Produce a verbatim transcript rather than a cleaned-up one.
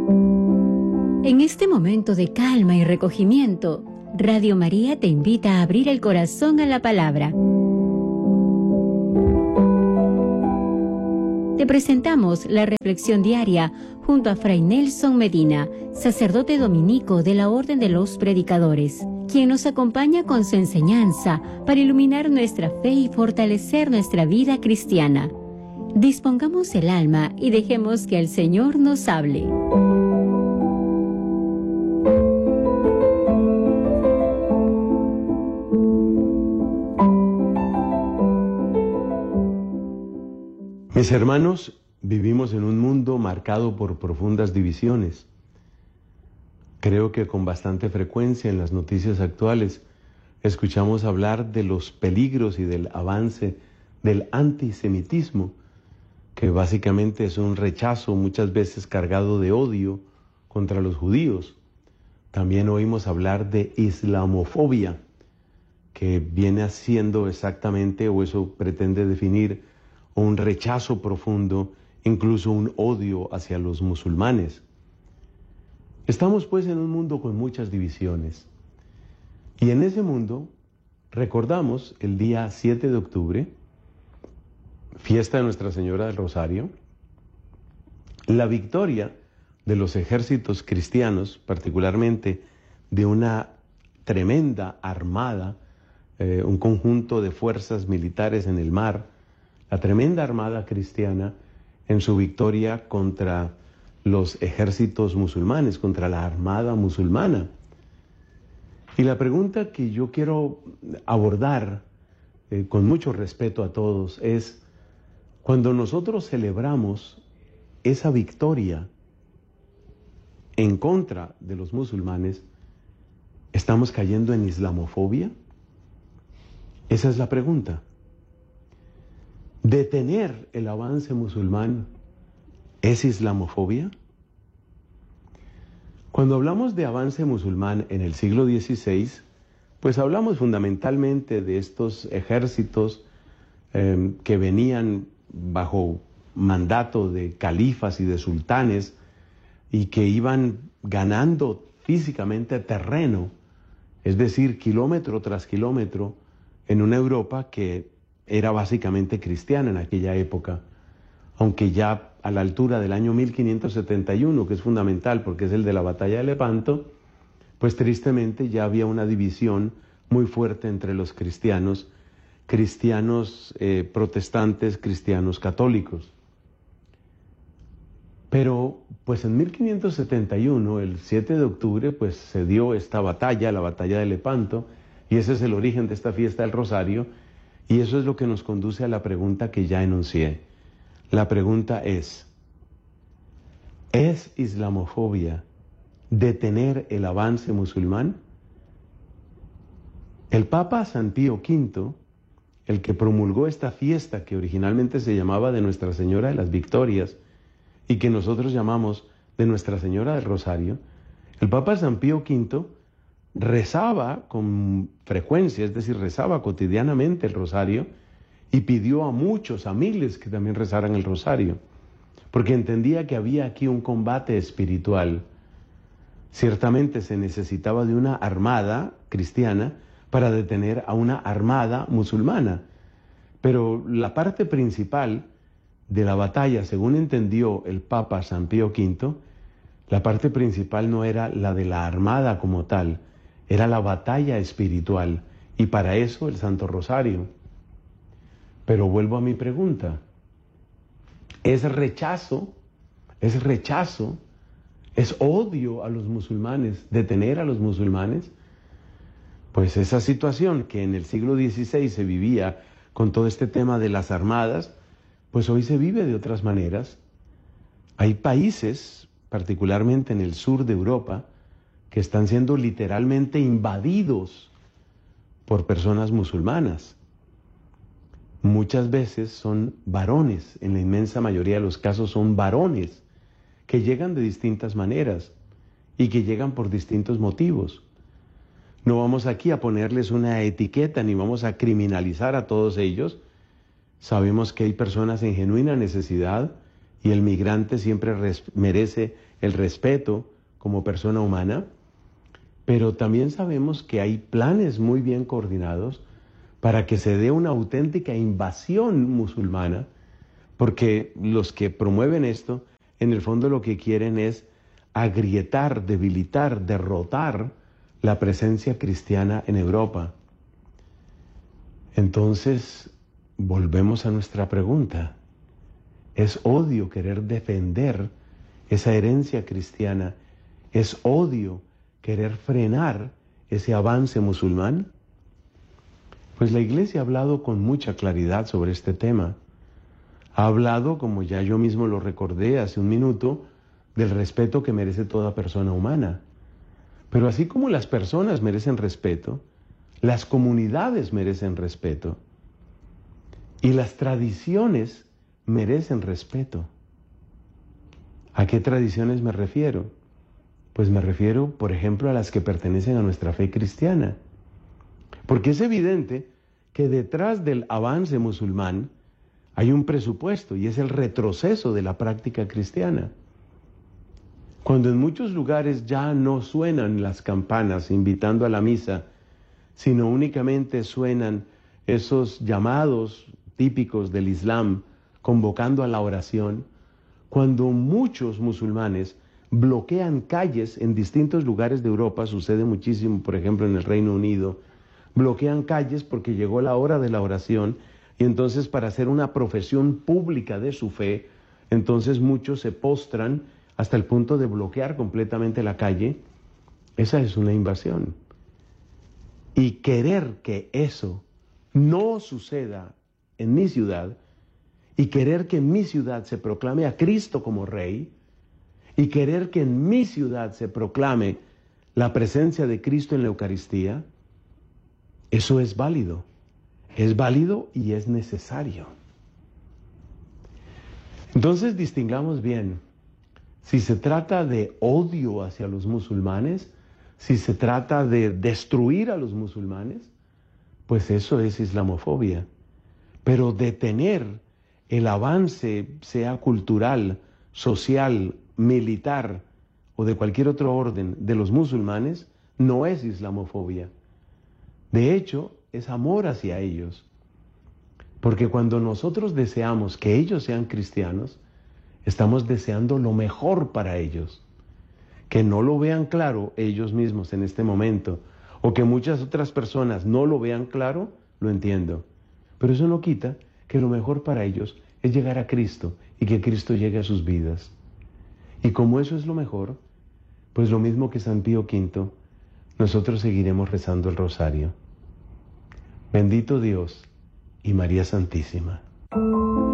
En este momento de calma y recogimiento, Radio María te invita a abrir el corazón a la palabra. Te presentamos la reflexión diaria junto a Fray Nelson Medina, sacerdote dominico de la Orden de los Predicadores, quien nos acompaña con su enseñanza para iluminar nuestra fe y fortalecer nuestra vida cristiana. Dispongamos el alma y dejemos que el Señor nos hable. Mis hermanos, vivimos en un mundo marcado por profundas divisiones. Creo que con bastante frecuencia en las noticias actuales escuchamos hablar de los peligros y del avance del antisemitismo, que básicamente es un rechazo muchas veces cargado de odio contra los judíos. También oímos hablar de islamofobia, que viene haciendo exactamente, o eso pretende definir, un rechazo profundo, incluso un odio hacia los musulmanes. Estamos pues en un mundo con muchas divisiones. Y en ese mundo recordamos el día siete de octubre, fiesta de Nuestra Señora del Rosario, la victoria de los ejércitos cristianos, particularmente de una tremenda armada, eh, un conjunto de fuerzas militares en el mar, la tremenda armada cristiana en su victoria contra los ejércitos musulmanes, contra la armada musulmana. Y la pregunta que yo quiero abordar eh, con mucho respeto a todos es, cuando nosotros celebramos esa victoria en contra de los musulmanes, ¿estamos cayendo en islamofobia? Esa es la pregunta. ¿Detener el avance musulmán es islamofobia? Cuando hablamos de avance musulmán en el siglo dieciséis, pues hablamos fundamentalmente de estos ejércitos eh, que venían bajo mandato de califas y de sultanes y que iban ganando físicamente terreno, es decir, kilómetro tras kilómetro, en una Europa que era básicamente cristiana en aquella época, aunque ya a la altura del año mil quinientos setenta y uno, que es fundamental porque es el de la batalla de Lepanto, pues tristemente ya había una división muy fuerte entre los cristianos, cristianos eh, protestantes, cristianos católicos. Pero pues en mil quinientos setenta y uno, el siete de octubre, pues se dio esta batalla, la batalla de Lepanto, y ese es el origen de esta fiesta del Rosario. Y eso es lo que nos conduce a la pregunta que ya enuncié. La pregunta es, ¿es islamofobia detener el avance musulmán? El Papa San Pío quinto, el que promulgó esta fiesta que originalmente se llamaba de Nuestra Señora de las Victorias y que nosotros llamamos de Nuestra Señora del Rosario, el Papa San Pío quinto rezaba con frecuencia, es decir, rezaba cotidianamente el rosario y pidió a muchos, a miles que también rezaran el rosario, porque entendía que había aquí un combate espiritual. Ciertamente se necesitaba de una armada cristiana para detener a una armada musulmana, pero la parte principal de la batalla, según entendió el Papa San Pío quinto, la parte principal no era la de la armada como tal, era la batalla espiritual, y para eso el Santo Rosario. Pero vuelvo a mi pregunta. ¿Es rechazo, es rechazo, es odio a los musulmanes, detener a los musulmanes? Pues esa situación que en el siglo dieciséis se vivía con todo este tema de las armadas, pues hoy se vive de otras maneras. Hay países, particularmente en el sur de Europa, que están siendo literalmente invadidos por personas musulmanas. Muchas veces son varones, en la inmensa mayoría de los casos son varones, que llegan de distintas maneras y que llegan por distintos motivos. No vamos aquí a ponerles una etiqueta ni vamos a criminalizar a todos ellos. Sabemos que hay personas en genuina necesidad y el migrante siempre res- merece el respeto como persona humana, pero también sabemos que hay planes muy bien coordinados para que se dé una auténtica invasión musulmana, porque los que promueven esto, en el fondo lo que quieren es agrietar, debilitar, derrotar la presencia cristiana en Europa. Entonces, volvemos a nuestra pregunta. ¿Es odio querer defender esa herencia cristiana? ¿Es odio querer frenar ese avance musulmán? Pues la Iglesia ha hablado con mucha claridad sobre este tema. Ha hablado, como ya yo mismo lo recordé hace un minuto, del respeto que merece toda persona humana. Pero así como las personas merecen respeto, las comunidades merecen respeto y las tradiciones merecen respeto. ¿A qué tradiciones me refiero? Pues me refiero, por ejemplo, a las que pertenecen a nuestra fe cristiana. Porque es evidente que detrás del avance musulmán hay un presupuesto y es el retroceso de la práctica cristiana. Cuando en muchos lugares ya no suenan las campanas invitando a la misa, sino únicamente suenan esos llamados típicos del Islam convocando a la oración, cuando muchos musulmanes bloquean calles en distintos lugares de Europa, sucede muchísimo, por ejemplo, en el Reino Unido, bloquean calles porque llegó la hora de la oración y entonces para hacer una profesión pública de su fe, entonces muchos se postran hasta el punto de bloquear completamente la calle. Esa es una invasión. Y querer que eso no suceda en mi ciudad y querer que en mi ciudad se proclame a Cristo como Rey y querer que en mi ciudad se proclame la presencia de Cristo en la Eucaristía, eso es válido. Es válido y es necesario. Entonces distingamos bien si se trata de odio hacia los musulmanes, si se trata de destruir a los musulmanes, pues eso es islamofobia. Pero detener el avance, sea cultural, social, militar o de cualquier otro orden de los musulmanes, no es islamofobia. De hecho, es amor hacia ellos. Porque cuando nosotros deseamos que ellos sean cristianos, estamos deseando lo mejor para ellos. Que no lo vean claro ellos mismos en este momento, o que muchas otras personas no lo vean claro, lo entiendo. Pero eso no quita que lo mejor para ellos es llegar a Cristo y que Cristo llegue a sus vidas. Y como eso es lo mejor, pues lo mismo que San Pío quinto, nosotros seguiremos rezando el rosario. Bendito Dios y María Santísima.